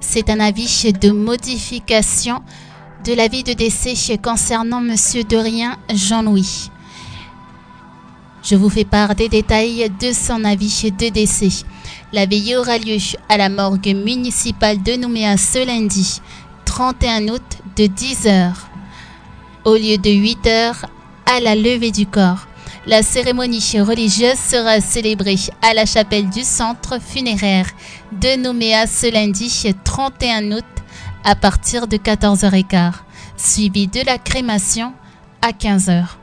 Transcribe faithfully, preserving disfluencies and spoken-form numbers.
C'est un avis de modification de l'avis de décès concernant Monsieur Dorien Jean-Louis. Je vous fais part des détails de son avis de décès. La veillée aura lieu à la morgue municipale de Nouméa ce lundi trente et un août de dix heures au lieu de huit heures à la levée du corps. La cérémonie religieuse sera célébrée à la chapelle du centre funéraire de Nouméa ce lundi trente et un août à partir de quatorze heures quinze, suivi de la crémation à quinze heures.